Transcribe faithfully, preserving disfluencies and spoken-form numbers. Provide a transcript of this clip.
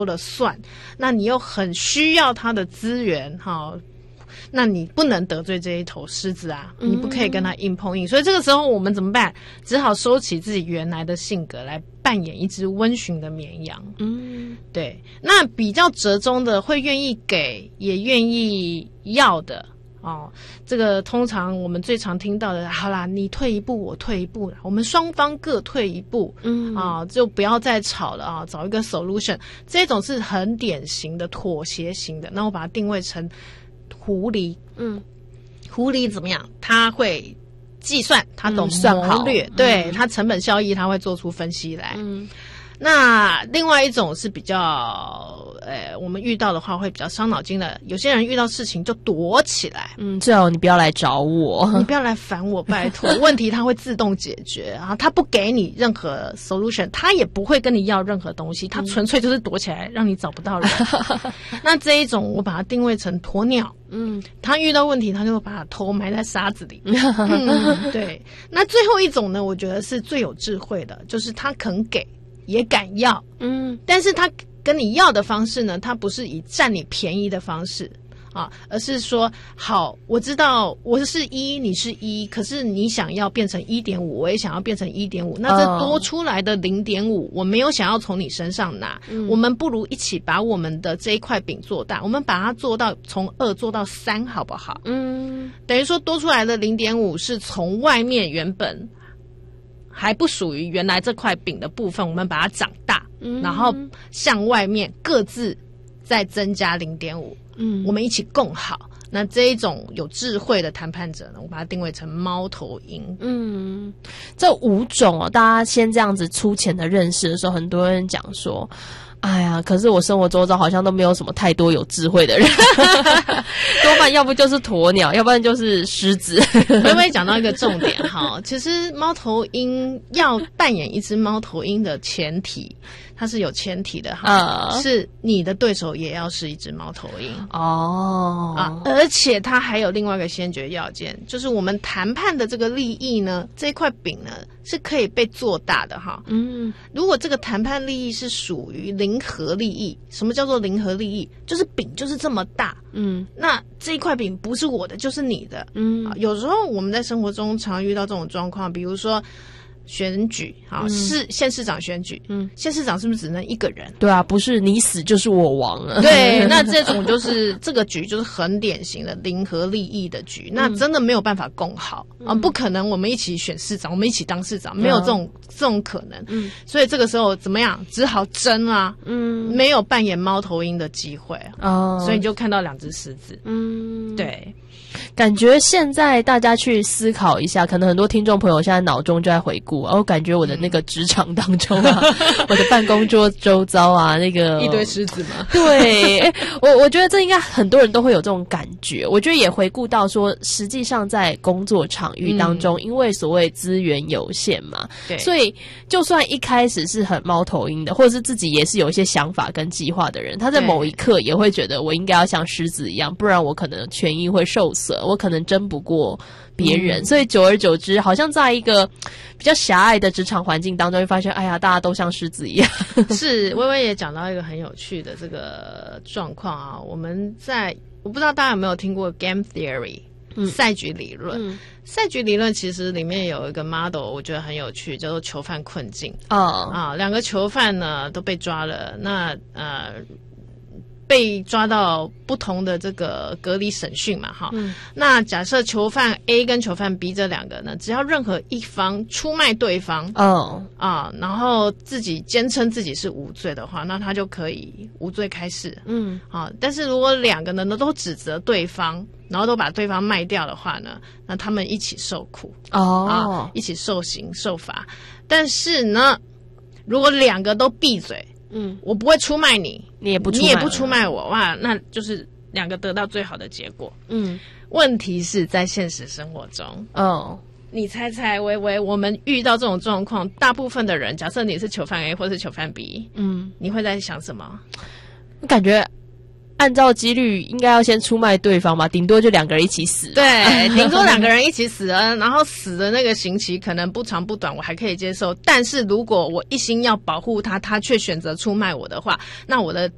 了算，那你又很需要他的资源哈。那你不能得罪这一头狮子啊，你不可以跟他硬碰硬，所以这个时候我们怎么办？只好收起自己原来的性格来扮演一只温驯的绵羊。嗯，对。那比较折中的，会愿意给也愿意要的哦，这个通常我们最常听到的，好啦，你退一步我退一步，我们双方各退一步，嗯啊，就不要再吵了啊，找一个 solution。这种是很典型的妥协型的，那我把它定位成狐狸。嗯，狐狸怎么样？他会计算，他懂谋略，嗯、对、嗯、他成本效益，他会做出分析来。嗯，那另外一种是比较，呃，我们遇到的话会比较伤脑筋的。有些人遇到事情就躲起来， 嗯，最好你不要来找我， 你不要来烦我，拜托。问题他会自动解决，然后他不给你任何 solution， 他也不会跟你要任何东西，他纯粹就是躲起来，让你找不到人。那这一种我把它定位成鸵鸟。嗯，他遇到问题，他就会把头埋在沙子里。嗯，对。那最后一种呢，我觉得是最有智慧的，就是他肯给，也敢要。嗯，但是他跟你要的方式呢，他不是以占你便宜的方式啊，而是说，好，我知道我是一，你是一，可是你想要变成一点五，我也想要变成一点五，那这多出来的零点五，我没有想要从你身上拿，嗯、我们不如一起把我们的这一块饼做大，我们把它做到从二做到三，好不好？嗯，等于说多出来的零点五是从外面原本还不属于原来这块饼的部分，我们把它长大，嗯、然后向外面各自再增加零点五。嗯，我们一起共好。那这一种有智慧的谈判者呢，我把它定位成猫头鹰。嗯， 这五种哦，大家先这样子粗浅的认识的时候，很多人讲说，哎呀，可是我生活周遭好像都没有什么太多有智慧的人，多半要不就是鸵鸟，要不然就是狮子。 微微讲到一个重点哈，其实猫头鹰要扮演一只猫头鹰的前提，它是有前提的哈，呃、是你的对手也要是一只猫头鹰哦啊，而且它还有另外一个先决要件，就是我们谈判的这个利益呢，这一块饼呢是可以被做大的哈。嗯，如果这个谈判利益是属于零和利益，什么叫做零和利益？就是饼就是这么大，嗯，那这一块饼不是我的就是你的，嗯，啊、有时候我们在生活中常遇到这种状况，比如说。选举啊，市、嗯、县市长选举，嗯，县市长是不是只能一个人？ 对啊，不是你死就是我亡了。 对，那这种就是这个局就是很典型的零和利益的局，嗯、那真的没有办法共好、嗯、啊，不可能我们一起选市长，我们一起当市长，没有这种、嗯、这种可能。嗯，所以这个时候怎么样？只好争啊，嗯，没有扮演猫头鹰的机会哦，所以你就看到两只狮子，嗯，对。 感觉现在大家去思考一下，可能很多听众朋友现在脑中就在回顾，然后感觉我的那个职场当中啊，我的办公桌周遭啊，那个一堆狮子嘛。 对，欸、我我觉得这应该很多人都会有这种感觉。我觉得也回顾到说，实际上在工作场域当中，嗯、因为所谓资源有限嘛，对，所以就算一开始是很猫头鹰的，或者是自己也是有一些想法跟计划的人，他在某一刻也会觉得我应该要像狮子一样，不然我可能权益会受损。我可能争不过别人、嗯、所以久而久之好像在一个比较狭隘的职场环境当中会发现，哎呀，大家都像狮子一样。 是，薇薇也讲到一个很有趣的这个状况啊，我们在我不知道大家有没有听过 game theory、嗯、赛局理论、嗯、赛局理论其实里面有一个 model 我觉得很有趣，叫做囚犯困境。哦啊，两个囚犯呢都被抓了，那呃被抓到不同的这个隔离审讯嘛，哈、嗯，那假设囚犯 A 跟囚犯 B 这两个呢，只要任何一方出卖对方，哦啊，然后自己坚称自己是无罪的话，那他就可以无罪开释，嗯，啊，但是如果两个人呢都指责对方，然后都把对方卖掉的话呢，那他们一起受苦，哦，啊，一起受刑受罚。但是呢，如果两个都闭嘴。嗯，我不会出卖你， 你也不出卖你也不出卖我，哇，那就是两个得到最好的结果。嗯，问题是在现实生活中，哦，你猜猜，微微，我们遇到这种状况，大部分的人，假设你是囚犯 A 或是囚犯 B， 嗯，你会在想什么？ 我感觉。按照几率应该要先出卖对方吧，顶多就两个人一起死。 对，顶多两个人一起死了，然后死的那个刑期可能不长不短，我还可以接受。但是如果我一心要保护他，他却选择出卖我的话，那我的